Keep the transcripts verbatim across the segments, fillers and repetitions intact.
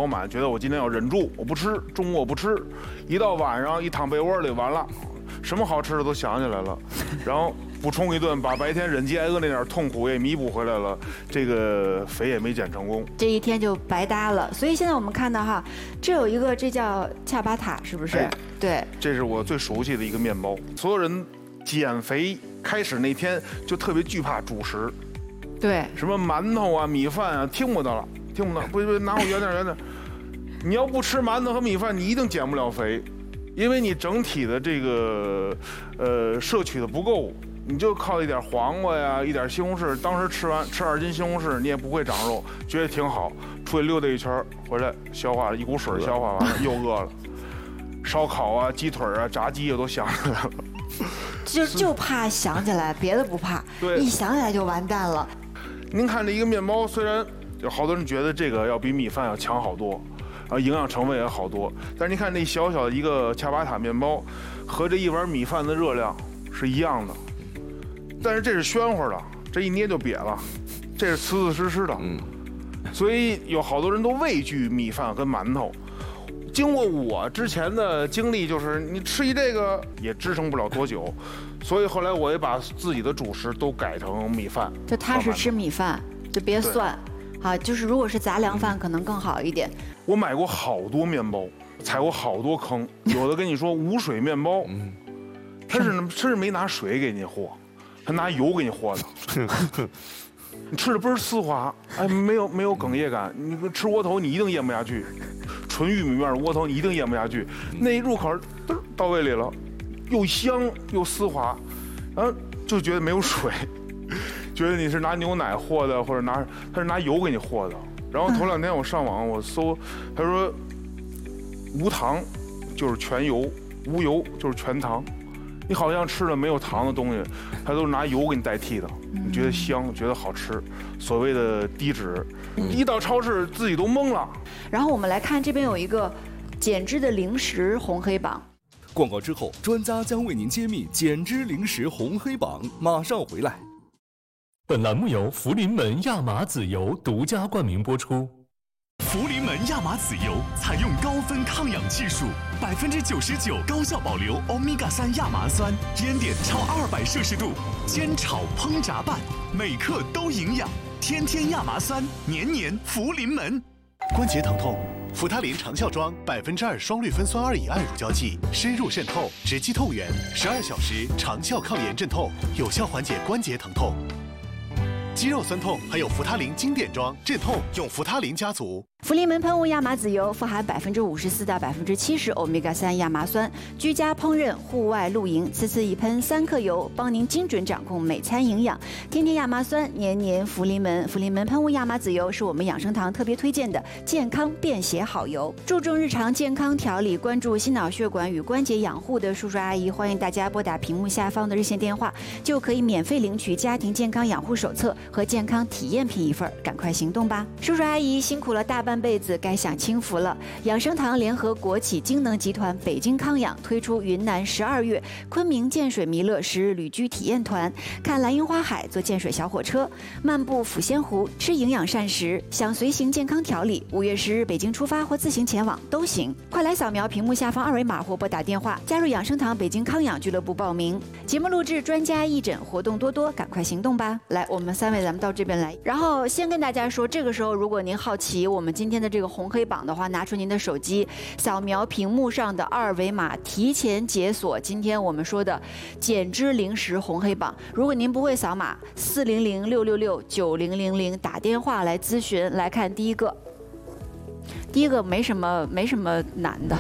满，觉得我今天要忍住，我不吃，中午我不吃，一到晚上一躺被窝里，完了，什么好吃的都想起来了，然后补充一顿，把白天忍饥挨饿那点痛苦也弥补回来了，这个肥也没减成功， 这一天就白搭了。所以现在我们看到哈，这有一个这叫恰巴塔，是不是？哎、对， 这是我最熟悉的一个面包。所有人减肥开始那天就特别惧怕主食， 对， 什么馒头啊、米饭啊，听不得了，听不得，不不，拿我远点远点。你要不吃馒头和米饭，你一定减不了肥，因为你整体的这个呃摄取的不够。你就靠一点黄瓜呀，一点西红柿，当时吃完吃二斤西红柿，你也不会长肉，觉得挺好。出去溜达一圈，回来消化了一股水，消化完了又饿了。烧烤啊、鸡腿啊、炸鸡也都想起来了。 就就怕想起来，别的不怕， 对， 一想起来就完蛋了。 您看这一个面包，虽然有好多人觉得这个要比米饭要强好多，啊，营养成分也好多，但是您看这小小的一个恰巴塔面包，和这一碗米饭的热量是一样的。但是这是暄乎的，这一捏就瘪了，这是瓷瓷实实的，嗯，所以有好多人都畏惧米饭跟馒头。经过我之前的经历，就是你吃一这个也支撑不了多久，所以后来我也把自己的主食都改成米饭。 就踏实吃米饭，就别蒜，好，就是如果是杂粮饭可能更好一点。 我买过好多面包，踩过好多坑，有的跟你说无水面包，嗯，他是他是没拿水给你和。他拿油给你和的，你吃的倍儿丝滑，哎，没有没有哽咽感。你吃窝头你一定咽不下去，纯玉米面的窝头你一定咽不下去。那一入口嘚到胃里了，又香又丝滑，然后就觉得没有水，觉得你是拿牛奶和的，或者拿他是拿油给你和的。然后头两天我上网我搜，他说无糖就是全油，无油就是全糖。你好像吃了没有糖的东西，它都是拿油给你代替的，你觉得香，觉得好吃，所谓的低脂。一到超市自己都懵了。 然后我们来看这边有一个减脂的零食红黑榜。 广告之后，专家将为您揭秘减脂零食红黑榜，马上回来。 本栏目由福临门亚麻籽油独家冠名播出。 福临门亚麻籽油采用高分抗氧技术，百分之九十九高效保留欧米伽三亚麻酸，烟点超二百摄氏度，煎炒烹炸拌，每克都营养。天天亚麻酸，年年福临门。 关节疼痛，扶他林长效装百分之二双氯芬酸二乙胺乳胶剂，深入渗透，直击痛源，十二小时长效抗炎镇痛，有效缓解关节疼痛。肌肉酸痛还有扶他林经典装镇痛，用扶他林家族。 福临门喷雾亚麻籽油富含百分之五十四到百分之七十欧米伽三亚麻酸，居家烹饪、户外露营，次次一喷三克油，帮您精准掌控每餐营养。天天亚麻酸，年年福临门。福临门喷雾亚麻籽油是我们养生堂特别推荐的健康便携好油，注重日常健康调理，关注心脑血管与关节养护的叔叔阿姨，欢迎大家拨打屏幕下方的热线电话，就可以免费领取家庭健康养护手册和健康体验品一份，赶快行动吧！叔叔阿姨辛苦了大半辈子，该享清福了。养生堂联合国企精能集团、北京康养推出云南十二月昆明建水弥勒十日旅居体验团，看蓝樱花海，坐建水小火车，漫步抚仙湖，吃营养膳食，想随行健康调理，五月十日北京出发或自行前往都行。快来扫描屏幕下方二维码或拨打电话加入养生堂北京康养俱乐部报名。节目录制、专家义诊，活动多多，赶快行动吧！来，我们三位咱们到这边来，然后先跟大家说，这个时候如果您好奇我们今天的这个红黑榜的话，拿出您的手机，扫描屏幕上的二维码，提前解锁今天我们说的减脂零食红黑榜。如果您不会扫码，四零零六六六九零零零打电话来咨询。来看第一个，第一个没什么没什么难的，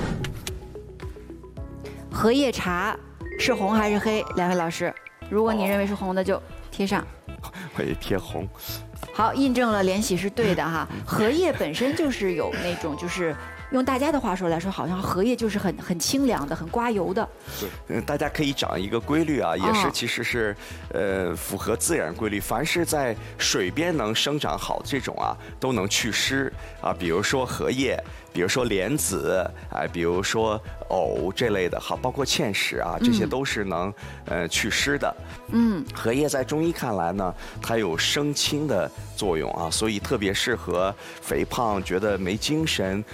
荷叶茶是红还是黑？两位老师，如果你认为是红的就贴上。 我也贴红。 好，印证了联喜是对的哈。荷叶本身就是有那种，就是用大家的话说来说，好像荷叶就是很很清凉的、很刮油的。 对，嗯，大家可以找一个规律啊，也是其实是，呃，符合自然规律。凡是在水边能生长好这种啊，都能祛湿啊，比如说荷叶。比如说莲子，哎，比如说藕这类的，好，包括芡实啊，这些都是能呃祛湿的。嗯，荷叶在中医看来呢，它有生清的作用啊，所以特别适合肥胖、觉得没精神、